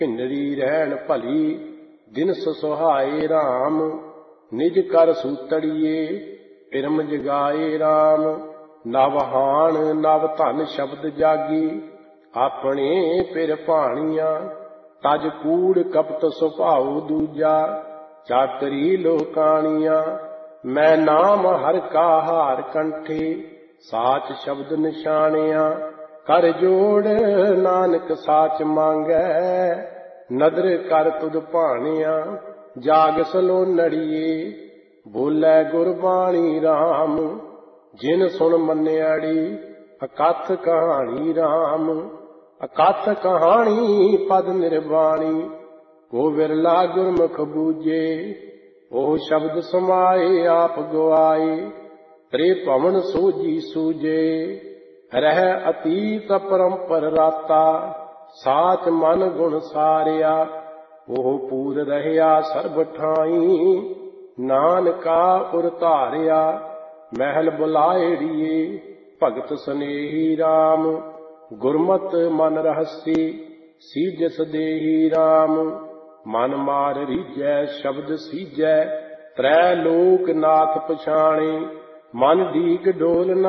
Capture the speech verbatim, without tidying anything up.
भिंडरी रहन भली दिनस सुहाए राम। निज कर सूतड़िए पिरम जगाए राम। नव हाण नव धन शब्द जागी अपने पिर भाणिया। तज कूड़ कपट सुभाऊ दूजा चातरी लोकानिया। मैं नाम हर का हार कंठे साच शब्द निशानिया। कर जोड़ नानक साच मांगै नदर कर तुद भाणिया। जाग सलोनड़िए बोलै गुरबाणी राम। जिन सुन मन्याड़ी अकथ कहानी राम। अकथ कहानी पद निर्वाणी को विरला गुरमुख बूझे। ओह शब्द समाए आप गवाए त्रे पवन सोजी सूझे। रह अतीत परंपर राता साच मन गुण सारिया। ओह पूर रहया सर्ब ठाई नानका उर धारिया। महल बुलाएड़िए भगत स्नेही राम। गुरमत मन रहसी सीजस देही राम। मन मार रीजै शब्द सीजै त्रै लोक नाथ पछाणे। मन दीक डोल